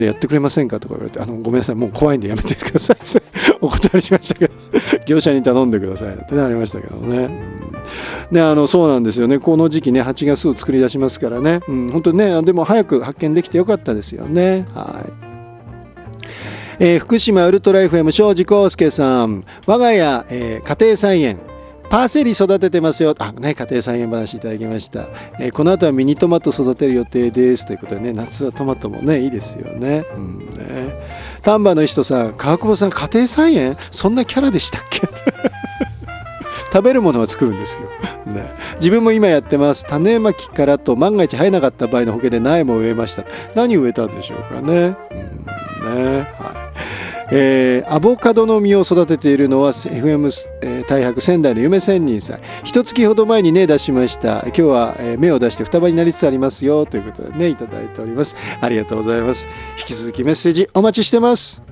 でやってくれませんかとか言われて、ごめんなさい、もう怖いんでやめてくださいってお断りしましたけど業者に頼んでくださいってなりましたけどね。でそうなんですよね。この時期ね蜂が巣を作り出しますからね、本当にね、でも早く発見できてよかったですよね。はい。福島ウルトラ FM 庄司康介さん、我が家、家庭菜園パーセリ育ててますよ。家庭菜園話いただきました。この後はミニトマト育てる予定ですということでね、夏はトマトもねいいですよね。丹波の人さん、川久保さん家庭菜園そんなキャラでしたっけ食べるものは作るんですよ、ね、自分も今やってます。種まきからと万が一生えなかった場合の保険で苗も植えました。何植えたんでしょうかね。アボカドの実を育てているのは FM、大白仙台の夢仙人さん。一月ほど前にね出しました。今日は芽を出して双葉になりつつありますよということでねいただいております。ありがとうございます。引き続きメッセージお待ちしてます。